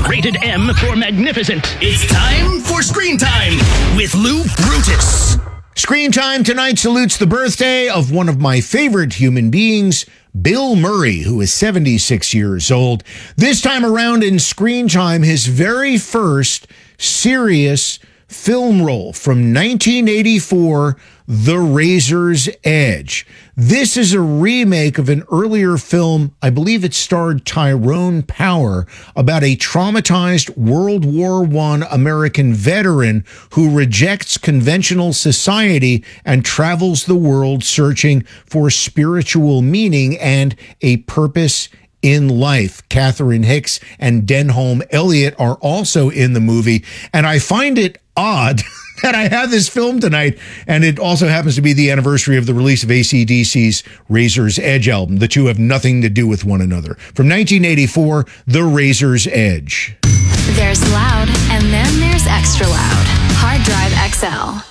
Rated M for magnificent. It's time for Screen Time with Lou Brutus. Screen Time tonight salutes the birthday of one of my favorite human beings, Bill Murray, who is 76 years old. This time around in Screen Time, his very first serious film role from 1984, The Razor's Edge. This is a remake of an earlier film, I believe it starred Tyrone Power, about a traumatized World War I American veteran who rejects conventional society and travels the world searching for spiritual meaning and a purpose in life. Catherine Hicks and Denholm Elliott are also in the movie, and I find it odd that I have this film tonight, and it also happens to be the anniversary of the release of AC/DC's Razor's Edge album. The two have nothing to do with one another. From 1984, The Razor's Edge. There's loud, and then there's extra loud. Hard Drive XL.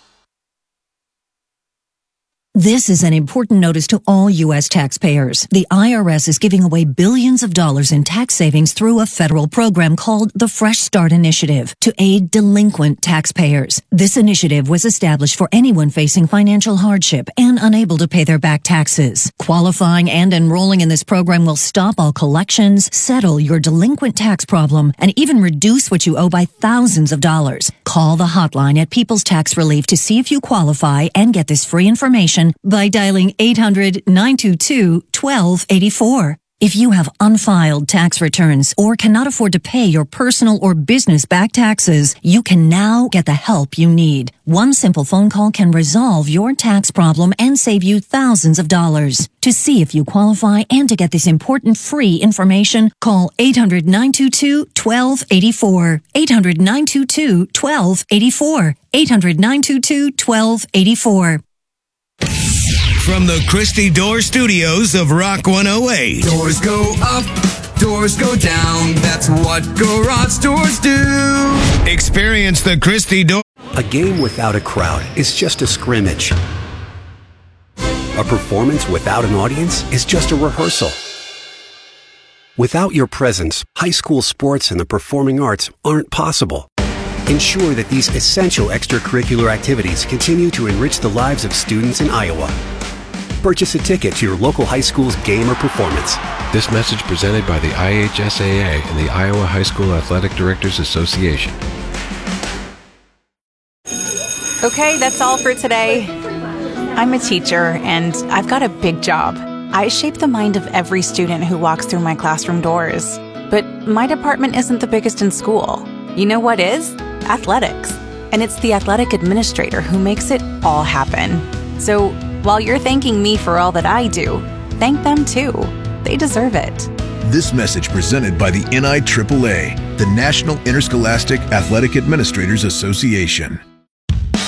This is an important notice to all U.S. taxpayers. The IRS is giving away billions of dollars in tax savings through a federal program called the Fresh Start Initiative to aid delinquent taxpayers. This initiative was established for anyone facing financial hardship and unable to pay their back taxes. Qualifying and enrolling in this program will stop all collections, settle your delinquent tax problem, and even reduce what you owe by thousands of dollars. Call the hotline at People's Tax Relief to see if you qualify and get this free information by dialing 800-922-1284. If you have unfiled tax returns or cannot afford to pay your personal or business back taxes, you can now get the help you need. One simple phone call can resolve your tax problem and save you thousands of dollars. To see if you qualify and to get this important free information, call 800-922-1284. 800-922-1284. 800-922-1284. From the Christy Door Studios of Rock 108. Doors go up, doors go down. That's what garage doors do. Experience the Christy Door. A game without a crowd is just a scrimmage. A performance without an audience is just a rehearsal. Without your presence, high school sports and the performing arts aren't possible. Ensure that these essential extracurricular activities continue to enrich the lives of students in Iowa. Purchase a ticket to your local high school's game or performance. This message presented by the IHSAA and the Iowa High School Athletic Directors Association. Okay, that's all for today. I'm a teacher, and I've got a big job. I shape the mind of every student who walks through my classroom doors. But my department isn't the biggest in school. You know what is? Athletics. And it's the athletic administrator who makes it all happen. So while you're thanking me for all that I do, thank them too. They deserve it. This message presented by the NIAAA, the National Interscholastic Athletic Administrators Association.